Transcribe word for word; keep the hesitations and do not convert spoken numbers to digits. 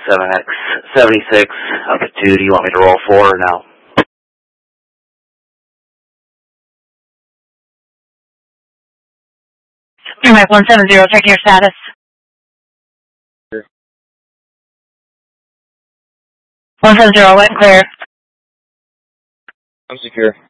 seven X seventy-six up at two. Do you want me to roll four or no? Mike one seven zero, checking your status. Sure. one seven zero, wet and clear. I'm secure.